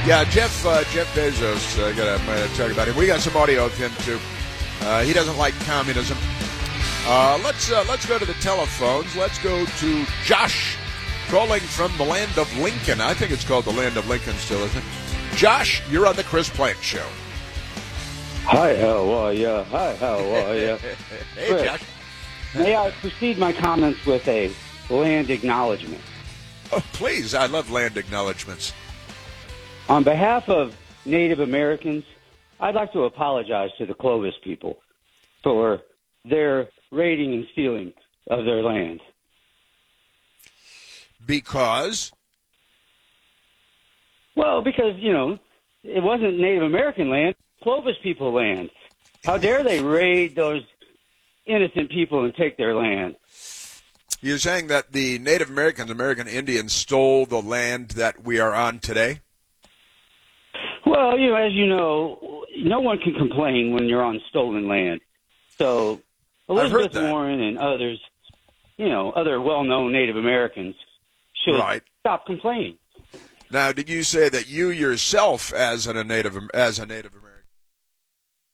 Yeah, Jeff Bezos. I got to talk about him. We got some audio of him too. He doesn't like communism. Let's go to the telephones. Let's go to Josh, calling from the land of Lincoln. I think it's called the land of Lincoln still, isn't it? Josh, you're on the Chris Plank Show. Hi, how are you? Hi, how are you? Hey, Chris, Josh. may I precede my comments with a land acknowledgement? Oh, please. I love land acknowledgments. On behalf of Native Americans, I'd like to apologize to the Clovis people for their raiding and stealing of their land. Because? Well, because, it wasn't Native American land, Clovis people land. How dare they raid those innocent people and take their land? You're saying that the Native Americans, American Indians, stole the land that we are on today? Well, as you know, no one can complain when you're on stolen land. So Elizabeth Warren and others, other well-known Native Americans should stop complaining. Now, did you say that you yourself, as a Native